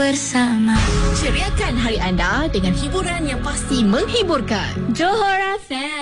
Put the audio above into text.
Ceriakan hari anda dengan hiburan yang pasti menghiburkan. Johor FM.